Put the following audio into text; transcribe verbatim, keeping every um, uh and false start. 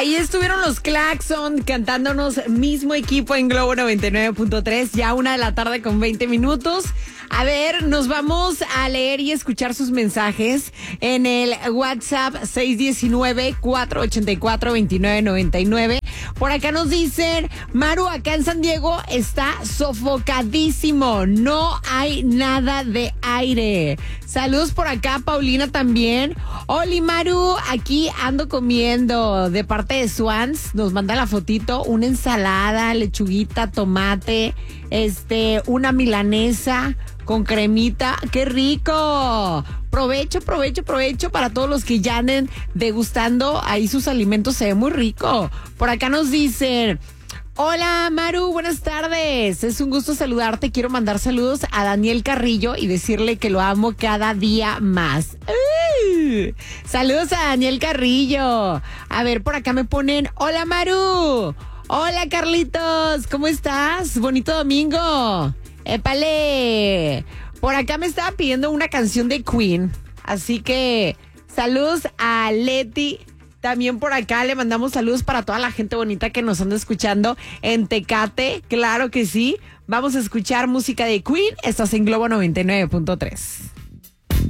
Ahí estuvieron los Claxon cantándonos mismo equipo en Globo noventa y nueve punto tres, ya una de la tarde con veinte minutos. A ver, nos vamos a leer y escuchar sus mensajes en el WhatsApp seis uno nueve, cuatro ocho cuatro, dos nueve nueve nueve. Por acá nos dicen, Maru, acá en San Diego está sofocadísimo, no hay nada de aire. Saludos por acá, Paulina también. Oli, Maru, aquí ando comiendo de parte de Swans, nos manda la fotito, una ensalada, lechuguita, tomate, este, una milanesa con cremita. ¡Qué rico! Provecho, provecho, provecho para todos los que ya anden degustando ahí sus alimentos. Se ve muy rico. Por acá nos dicen, hola Maru, buenas tardes. Es un gusto saludarte. Quiero mandar saludos a Daniel Carrillo y decirle que lo amo cada día más. ¡Uh! Saludos a Daniel Carrillo. A ver, por acá me ponen, hola Maru. Hola Carlitos, ¿cómo estás? Bonito domingo. ¡Épale! Por acá me estaba pidiendo una canción de Queen, así que saludos a Leti. También por acá le mandamos saludos para toda la gente bonita que nos anda escuchando en Tecate, claro que sí. Vamos a escuchar música de Queen, estás en Globo noventa y nueve punto tres.